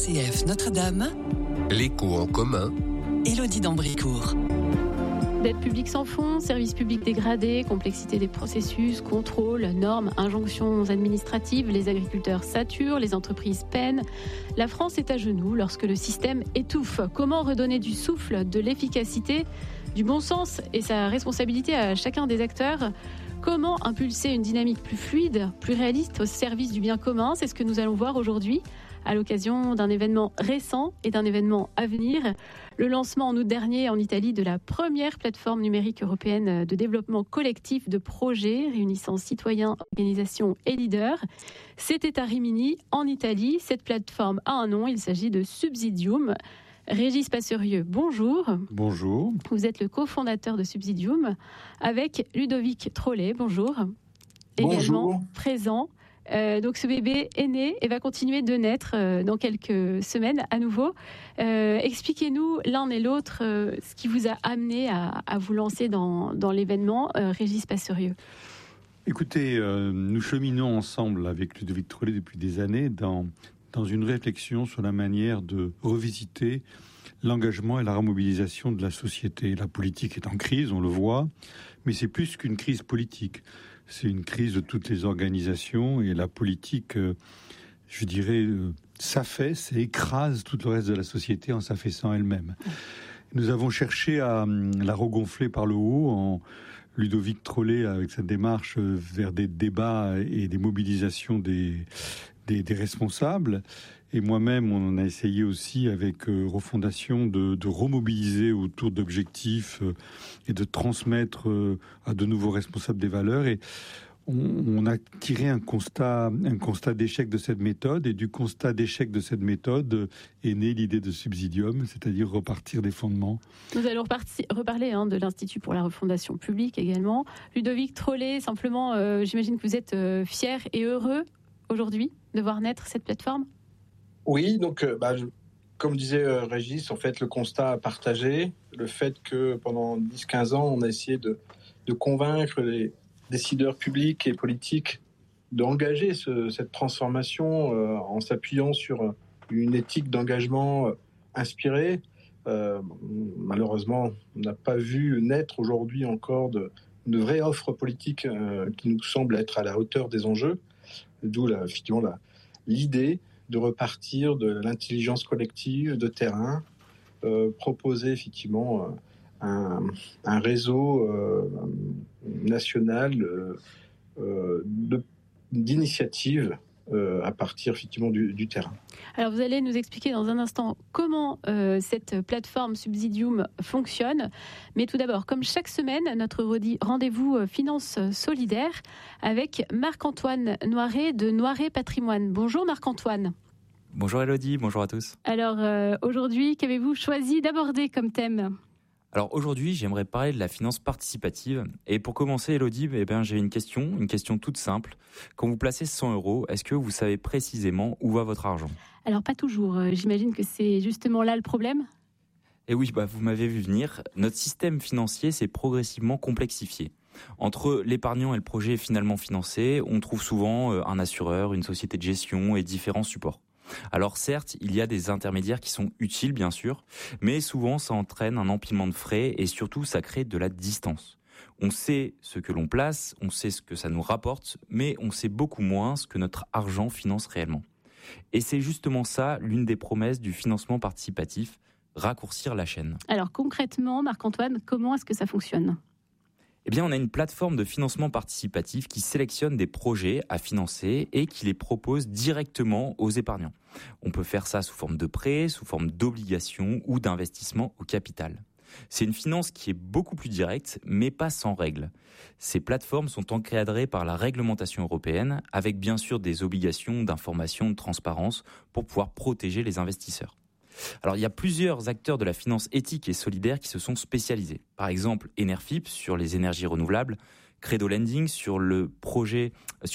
RCF Notre-Dame. L'écho en commun. Élodie d'Ambricourt. Dette publique sans fonds, services publics dégradés, complexité des processus, contrôles, normes, injonctions administratives, les agriculteurs saturent, les entreprises peinent. La France est à genoux lorsque le système étouffe. Comment redonner du souffle, de l'efficacité, du bon sens et sa responsabilité à chacun des acteurs ? Comment impulser une dynamique plus fluide, plus réaliste au service du bien commun ? C'est ce que nous allons voir aujourd'hui à l'occasion d'un événement récent et d'un événement à venir. Le lancement en août dernier en Italie de la première plateforme numérique européenne de développement collectif de projets réunissant citoyens, organisations et leaders. C'était à Rimini, en Italie. Cette plateforme a un nom, il s'agit de Subsidium. Régis Passerieux, bonjour. Bonjour. Vous êtes le cofondateur de Subsidium avec Ludovic Trollet, bonjour. Bonjour. Également présent. Donc ce bébé est né et va continuer de naître dans quelques semaines à nouveau. Expliquez-nous l'un et l'autre ce qui vous a amené à vous lancer dans l'événement, Régis Passerieux. Écoutez, nous cheminons ensemble avec Ludovic Trollet depuis des années dans une réflexion sur la manière de revisiter l'engagement et la remobilisation de la société. La politique est en crise, on le voit, mais c'est plus qu'une crise politique. C'est une crise de toutes les organisations et la politique, je dirais, s'affaisse et écrase tout le reste de la société en s'affaissant elle-même. Nous avons cherché à la regonfler par le haut en Ludovic Trollet avec sa démarche vers des débats et des mobilisations des responsables. Et moi-même, on en a essayé aussi avec Refondation de remobiliser autour d'objectifs et de transmettre à de nouveaux responsables des valeurs. Et on a tiré un constat d'échec de cette méthode. Et du constat d'échec de cette méthode est née l'idée de Subsidium, c'est-à-dire repartir des fondements. Nous allons reparler de l'Institut pour la refondation publique également. Ludovic Trollet, simplement, j'imagine que vous êtes fier et heureux aujourd'hui de voir naître cette plateforme ? Oui, donc comme disait Régis, en fait, le constat partagé, le fait que pendant 10-15 ans, on a essayé de convaincre les décideurs publics et politiques d'engager cette transformation en s'appuyant sur une éthique d'engagement inspirée. Malheureusement, on n'a pas vu naître aujourd'hui encore de vraies offres politiques qui nous semblent être à la hauteur des enjeux. D'où effectivement l'idée de repartir de l'intelligence collective de terrain, proposer effectivement un réseau national d'initiatives à partir effectivement du terrain. Alors vous allez nous expliquer dans un instant comment cette plateforme Subsidium fonctionne. Mais tout d'abord, comme chaque semaine, notre rendez-vous Finance Solidaire avec Marc-Antoine Noiret de Noiret Patrimoine. Bonjour Marc-Antoine. Bonjour Élodie, bonjour à tous. Alors aujourd'hui, qu'avez-vous choisi d'aborder comme thème ? Alors aujourd'hui, j'aimerais parler de la finance participative. Et pour commencer, Élodie, j'ai une question toute simple. Quand vous placez 100 €, est-ce que vous savez précisément où va votre argent ? Alors pas toujours, j'imagine que c'est justement là le problème ? Et oui, vous m'avez vu venir. Notre système financier s'est progressivement complexifié. Entre l'épargnant et le projet finalement financé, on trouve souvent un assureur, une société de gestion et différents supports. Alors certes, il y a des intermédiaires qui sont utiles bien sûr, mais souvent ça entraîne un empilement de frais et surtout ça crée de la distance. On sait ce que l'on place, on sait ce que ça nous rapporte, mais on sait beaucoup moins ce que notre argent finance réellement. Et c'est justement ça l'une des promesses du financement participatif, raccourcir la chaîne. Alors concrètement, Marc-Antoine, comment est-ce que ça fonctionne ? Eh bien, on a une plateforme de financement participatif qui sélectionne des projets à financer et qui les propose directement aux épargnants. On peut faire ça sous forme de prêt, sous forme d'obligation ou d'investissement au capital. C'est une finance qui est beaucoup plus directe, mais pas sans règles. Ces plateformes sont encadrées par la réglementation européenne, avec bien sûr des obligations d'information, de transparence, pour pouvoir protéger les investisseurs. Alors, il y a plusieurs acteurs de la finance éthique et solidaire qui se sont spécialisés. Par exemple, Enerfip sur les énergies renouvelables, Credo Lending sur les projets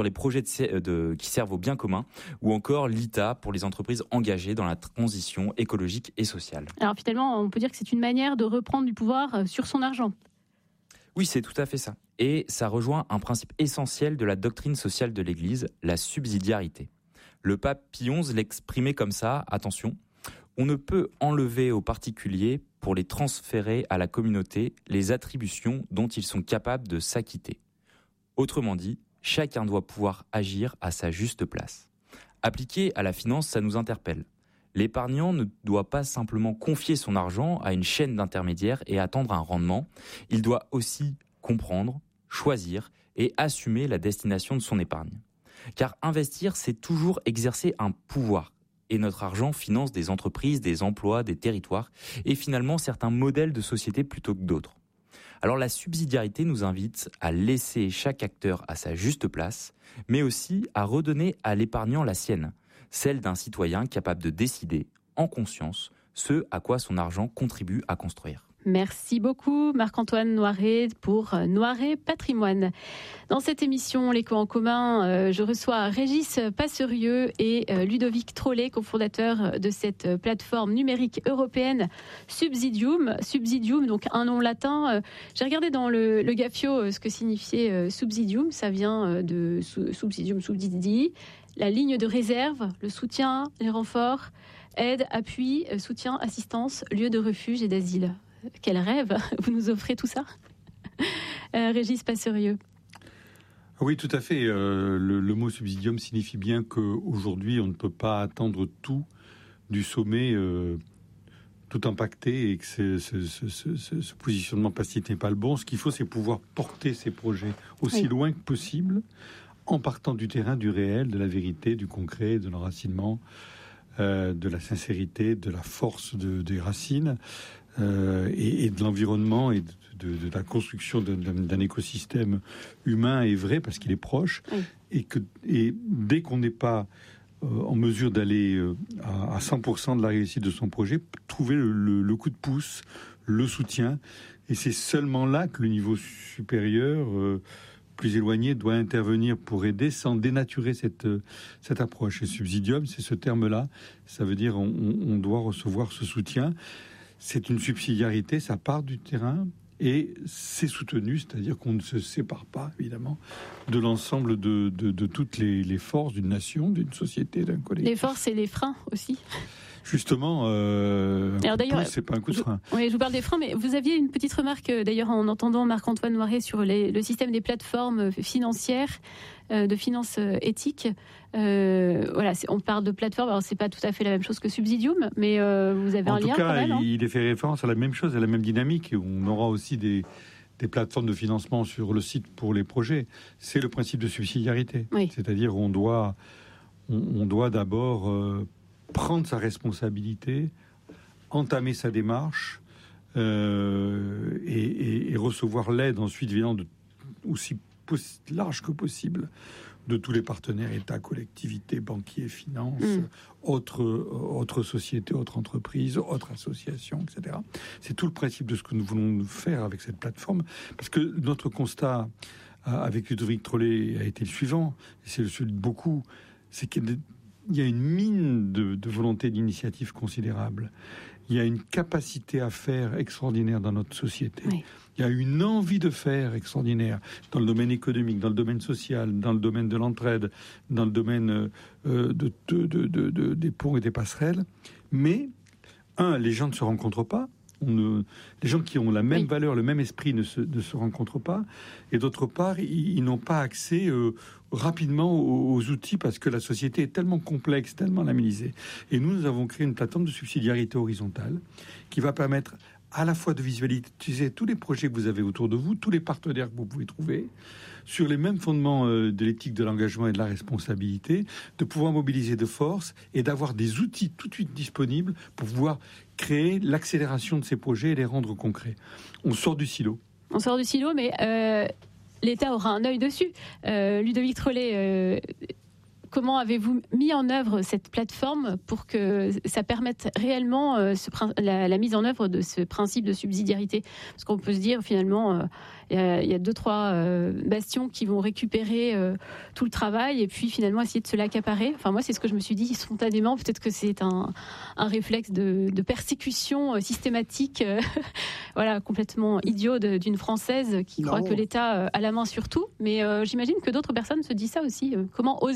qui servent au bien commun, ou encore l'ITA pour les entreprises engagées dans la transition écologique et sociale. Alors finalement, on peut dire que c'est une manière de reprendre du pouvoir sur son argent. Oui, c'est tout à fait ça. Et ça rejoint un principe essentiel de la doctrine sociale de l'Église, la subsidiarité. Le pape Pie XI l'exprimait comme ça, attention, on ne peut enlever aux particuliers pour les transférer à la communauté les attributions dont ils sont capables de s'acquitter. Autrement dit, chacun doit pouvoir agir à sa juste place. Appliqué à la finance, ça nous interpelle. L'épargnant ne doit pas simplement confier son argent à une chaîne d'intermédiaires et attendre un rendement. Il doit aussi comprendre, choisir et assumer la destination de son épargne. Car investir, c'est toujours exercer un pouvoir. Et notre argent finance des entreprises, des emplois, des territoires et finalement certains modèles de société plutôt que d'autres. Alors la subsidiarité nous invite à laisser chaque acteur à sa juste place, mais aussi à redonner à l'épargnant la sienne, celle d'un citoyen capable de décider, en conscience, ce à quoi son argent contribue à construire. Merci beaucoup Marc-Antoine Noiret pour Noiret Patrimoine. Dans cette émission L'Éco en commun, je reçois Régis Passerieux et Ludovic Trollet, cofondateurs de cette plateforme numérique européenne Subsidium. Subsidium, donc un nom latin. J'ai regardé dans le Gafio ce que signifiait Subsidium. Ça vient de Subsidium, subsidi, la ligne de réserve, le soutien, les renforts, aide, appui, soutien, assistance, lieu de refuge et d'asile. Quel rêve, vous nous offrez tout ça. Régis Passerieux. Oui, tout à fait. Le mot subsidium signifie bien qu'aujourd'hui, on ne peut pas attendre tout du sommet, tout impacté, et que ce positionnement passif n'est pas le bon. Ce qu'il faut, c'est pouvoir porter ces projets aussi loin que possible, en partant du terrain, du réel, de la vérité, du concret, de l'enracinement, de la sincérité, de la force des racines. Et de l'environnement et de la construction d'un écosystème humain et vrai, parce qu'il est proche, et dès qu'on n'est pas en mesure d'aller à 100% de la réussite de son projet, trouver le coup de pouce, le soutien, et c'est seulement là que le niveau supérieur, plus éloigné, doit intervenir pour aider sans dénaturer cette approche. Et subsidium, c'est ce terme-là, ça veut dire on doit recevoir ce soutien. C'est une subsidiarité, ça part du terrain et c'est soutenu, c'est-à-dire qu'on ne se sépare pas, évidemment, de l'ensemble de toutes les forces d'une nation, d'une société, d'un collectif. Les forces et les freins aussi. Justement, alors d'ailleurs, c'est pas un coup de frein. Oui, je vous parle des freins, mais vous aviez une petite remarque, d'ailleurs, en entendant Marc-Antoine Noiret sur le système des plateformes financières, de finances éthiques. Voilà, on parle de plateforme, alors c'est pas tout à fait la même chose que Subsidium, mais vous avez un lien quand même. En tout cas, il est fait référence à la même chose, à la même dynamique. Et on aura aussi des plateformes de financement sur le site pour les projets. C'est le principe de subsidiarité. Oui. C'est-à-dire on doit d'abord prendre sa responsabilité, entamer sa démarche et recevoir l'aide ensuite venant aussi large que possible de tous les partenaires, État, collectivités, banquiers, finances, autres sociétés, autres entreprises, autres associations, etc. C'est tout le principe de ce que nous voulons faire avec cette plateforme, parce que notre constat avec Ludovic Trollet a été le suivant, et c'est le celui de beaucoup, c'est qu'il y a une mine de volonté d'initiative considérable. Il y a une capacité à faire extraordinaire dans notre société. Oui. Il y a une envie de faire extraordinaire dans le domaine économique, dans le domaine social, dans le domaine de l'entraide, dans le domaine des ponts et des passerelles. Mais, les gens ne se rencontrent pas. Les gens qui ont la même valeur, le même esprit ne se rencontrent pas. Et d'autre part, ils n'ont pas accès rapidement aux outils parce que la société est tellement complexe, tellement laminisée. Et nous avons créé une plateforme de subsidiarité horizontale qui va permettre à la fois de visualiser tous les projets que vous avez autour de vous, tous les partenaires que vous pouvez trouver, sur les mêmes fondements de l'éthique de l'engagement et de la responsabilité, de pouvoir mobiliser de force et d'avoir des outils tout de suite disponibles pour pouvoir créer l'accélération de ces projets et les rendre concrets. On sort du silo. On sort du silo, mais l'État aura un œil dessus. Ludovic Trollet, comment avez-vous mis en œuvre cette plateforme pour que ça permette réellement la mise en œuvre de ce principe de subsidiarité ? Parce qu'on peut se dire finalement, il y a 2-3 bastions qui vont récupérer tout le travail et puis finalement essayer de se l'accaparer. Enfin moi c'est ce que je me suis dit spontanément. Peut-être que c'est un réflexe de persécution systématique, voilà, complètement idiot d'une Française qui croit que l'État a la main sur tout. Mais j'imagine que d'autres personnes se disent ça aussi. Comment oser déposer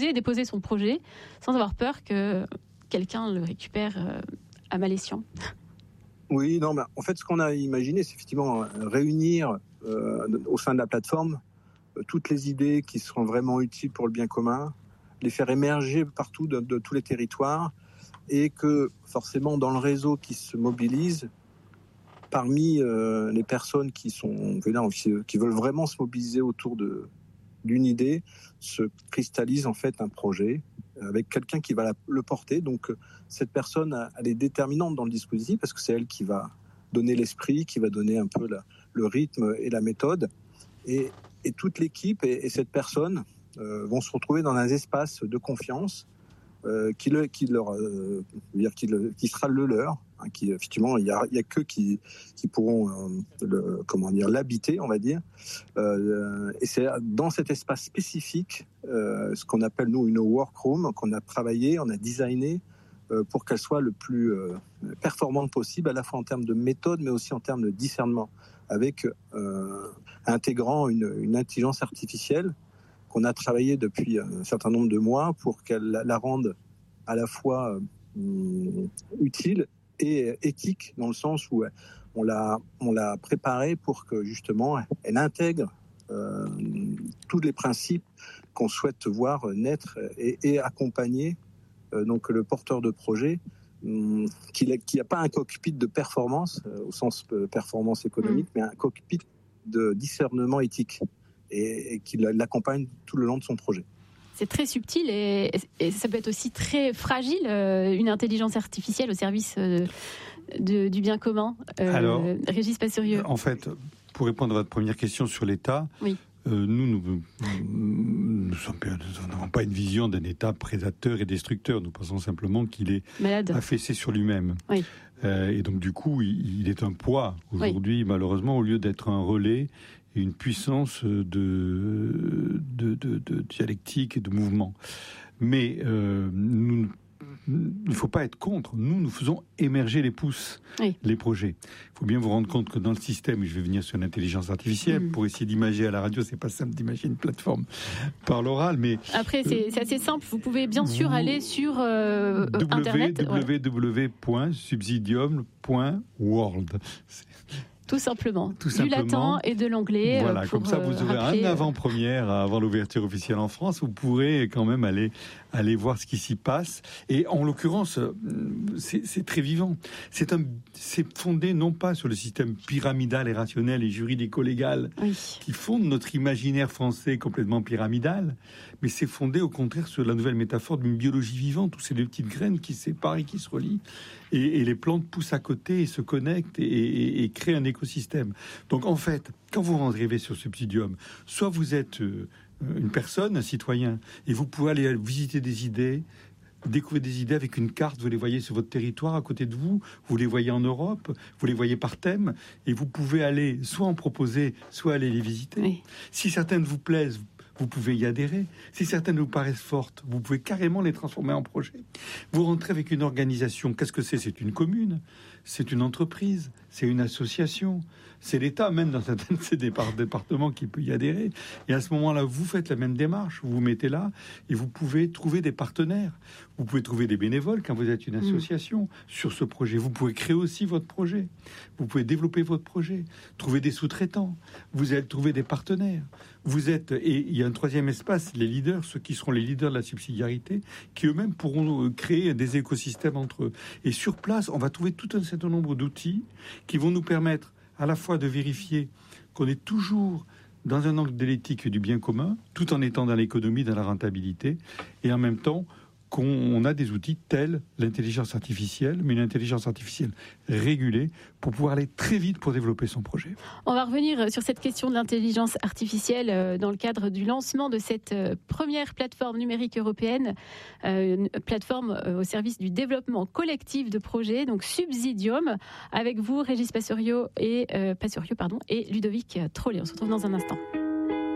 proposer son projet sans avoir peur que quelqu'un le récupère à mal escient. Oui, non, en fait, ce qu'on a imaginé, c'est effectivement réunir au sein de la plateforme toutes les idées qui seront vraiment utiles pour le bien commun, les faire émerger partout de tous les territoires, et que forcément dans le réseau qui se mobilise, parmi les personnes qui veulent vraiment se mobiliser autour d'une idée, se cristallise en fait un projet avec quelqu'un qui va le porter. Donc cette personne, elle est déterminante dans le dispositif parce que c'est elle qui va donner l'esprit, qui va donner un peu le rythme et la méthode. Et toute l'équipe et cette personne vont se retrouver dans un espace de confiance qui sera le leur. Effectivement, il y a que qui pourront l'habiter, on va dire. Et c'est dans cet espace spécifique, ce qu'on appelle nous une workroom, qu'on a travaillé, on a designé pour qu'elle soit le plus performante possible, à la fois en termes de méthode, mais aussi en termes de discernement, avec intégrant une intelligence artificielle qu'on a travaillé depuis un certain nombre de mois pour qu'elle la rende à la fois utile et éthique, dans le sens où on l'a préparée pour que justement elle intègre tous les principes qu'on souhaite voir naître et accompagner donc le porteur de projet, qu'il n'y a pas un cockpit de performance au sens performance économique, mais un cockpit de discernement éthique et qui l'accompagne tout le long de son projet. C'est très subtil et ça peut être aussi très fragile, une intelligence artificielle au service du bien commun. Alors, Régis Passerieux. En fait, pour répondre à votre première question sur l'État, oui. Nous n'avons pas une vision d'un État prédateur et destructeur. Nous pensons simplement qu'il est affaissé sur lui-même. Oui. Et donc, du coup, il est un poids aujourd'hui, malheureusement, au lieu d'être un relais et une puissance de dialectique et de mouvement. Mais il ne faut pas être contre. Nous faisons émerger les pousses, les projets. Il faut bien vous rendre compte que dans le système, je vais venir sur l'intelligence artificielle, pour essayer d'imager à la radio, c'est pas simple d'imager une plateforme par l'oral, mais... Après, c'est assez simple. Vous pouvez bien sûr aller sur Internet. www.subsidium.world. Tout simplement. Du latin et de l'anglais. Voilà, comme ça vous aurez un avant-première avant l'ouverture officielle en France. Vous pourrez quand même aller voir ce qui s'y passe. Et en l'occurrence, c'est très vivant. C'est fondé non pas sur le système pyramidal et rationnel et juridico-légal qui fonde notre imaginaire français complètement pyramidal, mais c'est fondé au contraire sur la nouvelle métaphore d'une biologie vivante où c'est des petites graines qui se séparent et qui se relient. Et les plantes poussent à côté et se connectent et créent un écosystème. Donc en fait, quand vous arrivez sur Subsidium, soit vous êtes une personne, un citoyen, et vous pouvez aller visiter des idées, découvrir des idées avec une carte, vous les voyez sur votre territoire à côté de vous, vous les voyez en Europe, vous les voyez par thème, et vous pouvez aller soit en proposer, soit aller les visiter. Oui. Si certaines vous plaisent, vous pouvez y adhérer. Si certaines vous paraissent fortes, vous pouvez carrément les transformer en projet. Vous rentrez avec une organisation. Qu'est-ce que c'est ? C'est une commune, c'est une entreprise, c'est une association, c'est l'État même dans certains de ces départements qui peut y adhérer. Et à ce moment-là, vous faites la même démarche, vous vous mettez là et vous pouvez trouver des partenaires. Vous pouvez trouver des bénévoles quand vous êtes une association sur ce projet. Vous pouvez créer aussi votre projet. Vous pouvez développer votre projet, trouver des sous-traitants. Vous allez trouver des partenaires. Et il y a un troisième espace, les leaders, ceux qui seront les leaders de la subsidiarité, qui eux-mêmes pourront créer des écosystèmes entre eux. Et sur place, on va trouver tout un certain nombre d'outils qui vont nous permettre à la fois de vérifier qu'on est toujours dans un angle de l'éthique et du bien commun, tout en étant dans l'économie, dans la rentabilité, et en même temps qu'on a des outils tels l'intelligence artificielle, mais une intelligence artificielle régulée pour pouvoir aller très vite pour développer son projet. On va revenir sur cette question de l'intelligence artificielle dans le cadre du lancement de cette première plateforme numérique européenne, une plateforme au service du développement collectif de projets, donc Subsidium, avec vous, Régis Passerieux et Ludovic Trollet. On se retrouve dans un instant.